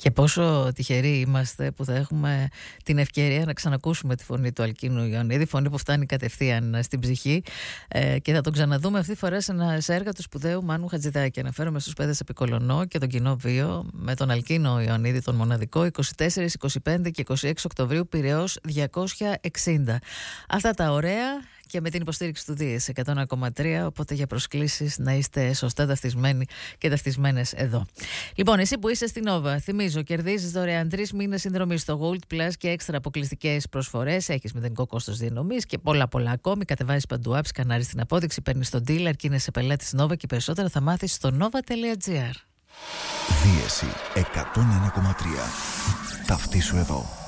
Και πόσο τυχεροί είμαστε που θα έχουμε την ευκαιρία να ξανακούσουμε τη φωνή του Αλκίνου Ιωνίδη, φωνή που φτάνει κατευθείαν στην ψυχή, και θα τον ξαναδούμε αυτή τη φορά σε έργα του σπουδαίου Μάνου Χατζηδάκη. Αναφέρομαι στους Πέδες επί Κολωνό και τον κοινό βίο με τον Αλκίνο Ιωνίδη, τον μοναδικό, 24, 25 και 26 Οκτωβρίου, Πειραιώς 260. Αυτά τα ωραία και με την υποστήριξη του ΔΙΕΣ 101,3, οπότε για προσκλήσεις να είστε σωστά ταυτισμένοι και ταυτισμένες εδώ. Λοιπόν, εσύ που είσαι στην Nova, θυμίζω, κερδίζεις δωρεάν 3 μήνες συνδρομή στο Gold Plus και έξτρα αποκλειστικές προσφορές. Έχεις μηδενικό κόστος διανομής και πολλά ακόμη. Κατεβάζεις παντού apps, σκανάρεις την απόδειξη, παίρνεις τον dealer και είναι σε πελάτης Nova, και περισσότερα θα μάθεις στο nova.gr. Δίεση 101,3. Ταυτίσου εδώ.